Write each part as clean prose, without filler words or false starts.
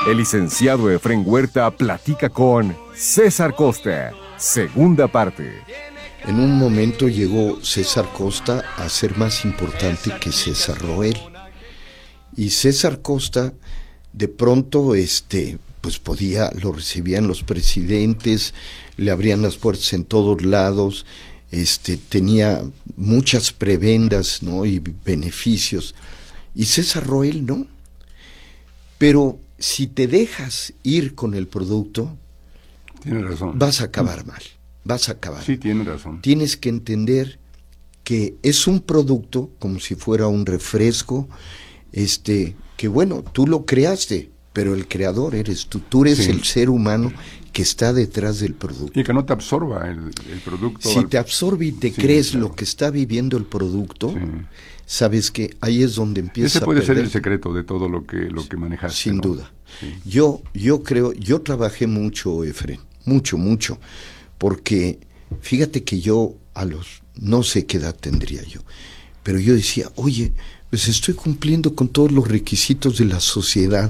El licenciado Efrén Huerta platica con César Costa, segunda parte. En un momento llegó César Costa a ser más importante que César Roel. Y César Costa, de pronto, pues lo recibían los presidentes, le abrían las puertas en todos lados, tenía muchas prebendas, ¿no? Y beneficios. Y César Roel no. Pero si te dejas ir con el producto, tienes razón, vas a acabar mal. Vas a acabar. Sí, tienes razón. Tienes que entender que es un producto como si fuera un refresco, que bueno, tú lo creaste, pero el creador eres tú. Tú eres el ser humano que está detrás del producto. Y que no te absorba el producto. Si te absorbe y te crees lo que está viviendo el producto, sabes que ahí es donde empieza a perder. Ese puede ser el secreto de todo lo que manejaste. Sin duda. Sí. Yo trabajé mucho, Efrén, mucho, porque fíjate que yo no sé qué edad tendría yo, pero yo decía, oye, pues estoy cumpliendo con todos los requisitos de la sociedad,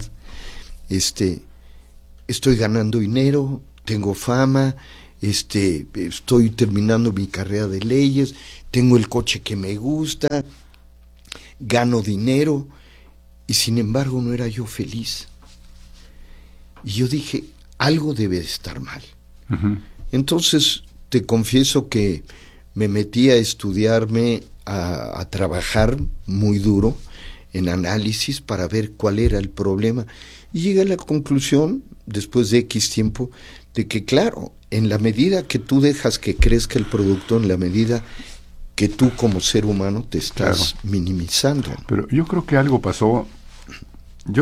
estoy ganando dinero, tengo fama, estoy terminando mi carrera de leyes, tengo el coche que me gusta, gano dinero, y sin embargo no era yo feliz. Y yo dije, algo debe estar mal. Uh-huh. Entonces te confieso que me metí a estudiarme, a trabajar muy duro en análisis para ver cuál era el problema, y llegué a la conclusión, después de X tiempo, de que claro, en la medida que tú dejas que crezca el producto, en la medida que tú como ser humano te estás minimizando. Pero yo creo que algo pasó. Yo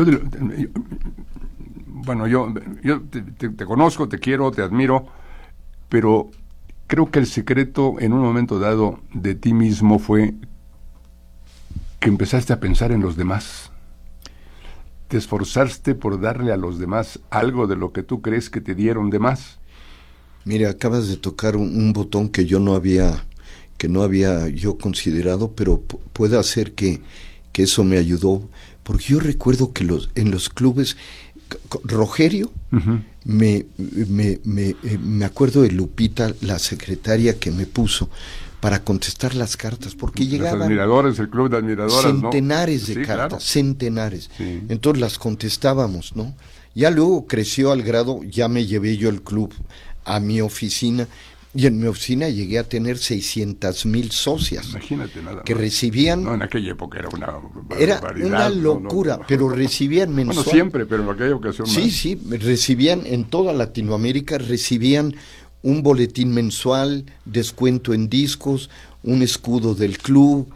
te conozco, te quiero, te admiro, pero creo que el secreto en un momento dado de ti mismo fue que empezaste a pensar en los demás. Te esforzaste por darle a los demás algo de lo que tú crees que te dieron de más. Mira, acabas de tocar un botón que no había yo considerado, pero puede hacer que eso me ayudó, porque yo recuerdo que en los clubes, Rogerio, uh-huh, me acuerdo de Lupita, la secretaria que me puso para contestar las cartas, porque llegaban admiradores, el club de admiradoras, centenares de cartas, claro. Centenares. Sí. Entonces las contestábamos, ¿no? Ya luego creció al grado, ya me llevé yo el club a mi oficina, y en mi oficina llegué a tener 600,000 socias. Imagínate nada más. Que recibían... No, en aquella época era una barbaridad. Era una locura, pero recibían mensual. Bueno, siempre, pero en aquella ocasión más. Sí, recibían en toda Latinoamérica, recibían un boletín mensual, descuento en discos, un escudo del club,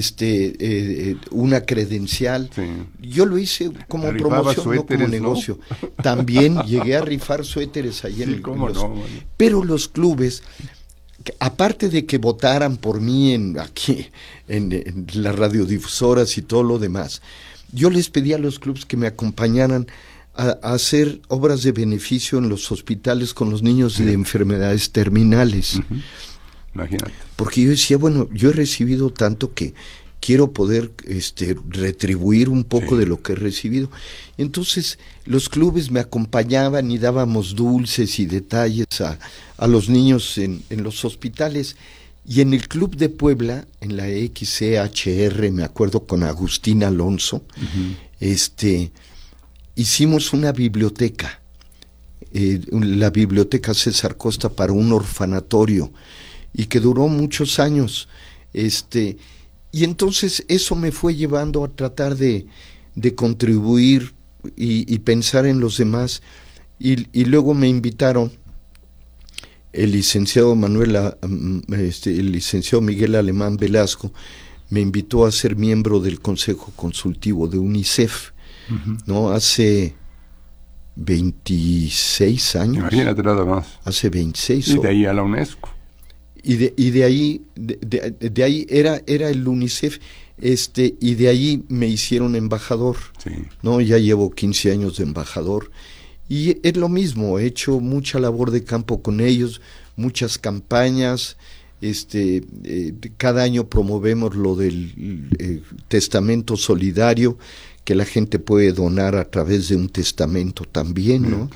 una credencial. Sí. Yo lo hice como promoción, no como negocio. ¿No? También llegué a rifar suéteres allí en el club. No, pero los clubes, aparte de que votaran por mí aquí en las radiodifusoras y todo lo demás, yo les pedí a los clubes que me acompañaran a hacer obras de beneficio en los hospitales con los niños de enfermedades terminales. Uh-huh. Imagínate. Porque yo decía, bueno, yo he recibido tanto que quiero poder retribuir un poco de lo que he recibido. Entonces los clubes me acompañaban y dábamos dulces y detalles a los niños en los hospitales. Y en el Club de Puebla, en la XCHR, me acuerdo, con Agustín Alonso, uh-huh, hicimos una biblioteca, la biblioteca César Costa, para un orfanatorio, y que duró muchos años, y entonces eso me fue llevando a tratar de contribuir y pensar en los demás, y luego me invitaron el licenciado el licenciado Miguel Alemán Velasco, me invitó a ser miembro del Consejo Consultivo de UNICEF, uh-huh, ¿no? Hace 26 años. Imagínate nada más. Hace 26. Y de ahí a la UNESCO. Y de ahí era el UNICEF, y de ahí me hicieron embajador. Sí. ¿No? Ya llevo 15 años de embajador. Y es lo mismo, he hecho mucha labor de campo con ellos, muchas campañas. Cada año promovemos lo del testamento solidario, que la gente puede donar a través de un testamento también, ¿no?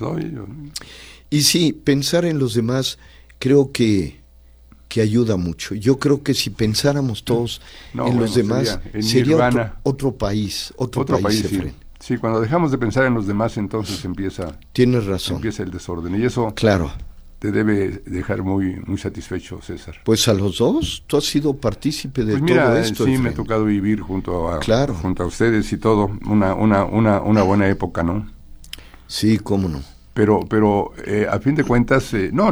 Y sí, pensar en los demás creo que ayuda mucho. Yo creo que si pensáramos todos en los demás, sería otro país, otro país, sí. Sí, cuando dejamos de pensar en los demás, entonces Tienes razón. Empieza el desorden. Y eso claro te debe dejar muy, muy satisfecho, César. Pues a los dos, tú has sido partícipe de todo esto. Sí, me ha tocado vivir junto a ustedes y todo, una buena época, ¿no? Sí, cómo no. Pero a fin de cuentas, no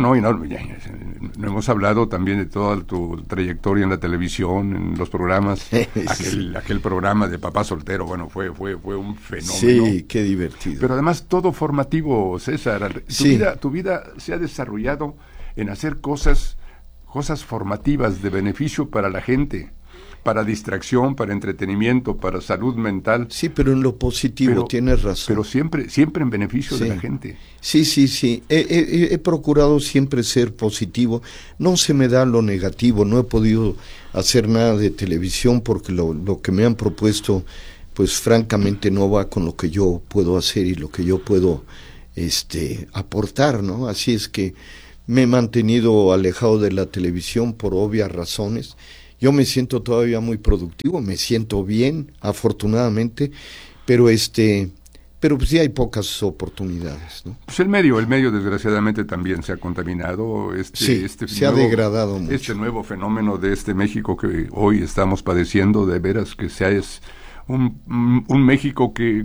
hemos hablado también de toda tu trayectoria en la televisión, en los programas, aquel programa de Papá Soltero, bueno, fue un fenómeno. Sí, qué divertido. Pero además todo formativo, César. Tu vida se ha desarrollado en hacer cosas formativas de beneficio para la gente, para distracción, para entretenimiento, para salud mental. Sí, pero en lo positivo, tienes razón. Pero siempre en beneficio de la gente. Sí. He procurado siempre ser positivo. No se me da lo negativo. No he podido hacer nada de televisión porque lo que me han propuesto, pues francamente no va con lo que yo puedo hacer y lo que yo puedo aportar, ¿no? Así es que me he mantenido alejado de la televisión por obvias razones. Yo me siento todavía muy productivo, me siento bien, afortunadamente, pero pues sí hay pocas oportunidades, ¿no? Pues el medio desgraciadamente también se ha contaminado. Se ha degradado mucho. Este nuevo fenómeno de este México que hoy estamos padeciendo, de veras que es un México que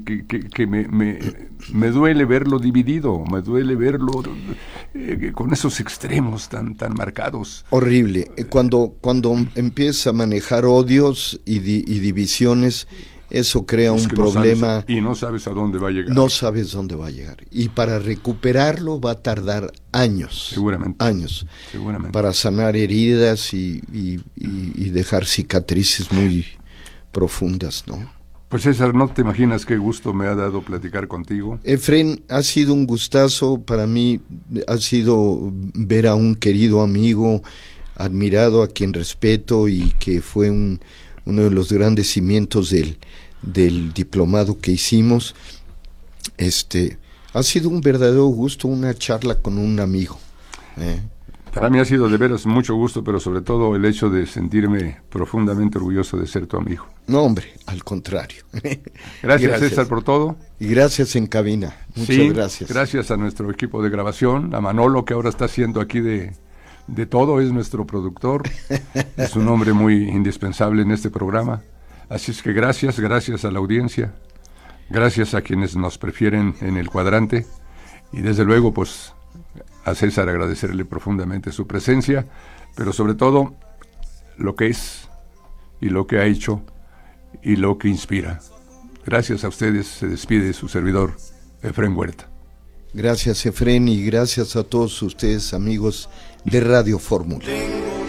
me duele verlo dividido, me duele verlo con esos extremos tan marcados. Horrible. Cuando empieza a manejar odios y divisiones, eso crea un problema. No sabes a dónde va a llegar. No sabes dónde va a llegar. Y para recuperarlo va a tardar años. Seguramente. Años. Para sanar heridas y dejar cicatrices muy profundas, ¿no? Pues César, no te imaginas qué gusto me ha dado platicar contigo. Efrén, ha sido un gustazo para mí, ha sido ver a un querido amigo, admirado, a quien respeto y que fue uno de los grandes cimientos del diplomado que hicimos. Ha sido un verdadero gusto, una charla con un amigo. Para mí ha sido de veras mucho gusto, pero sobre todo el hecho de sentirme profundamente orgulloso de ser tu amigo. No, hombre, al contrario. Gracias, César, por todo. Y gracias en cabina. Muchas gracias. Gracias a nuestro equipo de grabación, a Manolo, que ahora está haciendo aquí de todo, es nuestro productor. Es un hombre muy indispensable en este programa. Así es que gracias a la audiencia, gracias a quienes nos prefieren en el cuadrante, y desde luego, pues, a César agradecerle profundamente su presencia, pero sobre todo lo que es y lo que ha hecho y lo que inspira. Gracias a ustedes, se despide su servidor, Efrén Huerta. Gracias, Efrén, y gracias a todos ustedes, amigos de Radio Fórmula.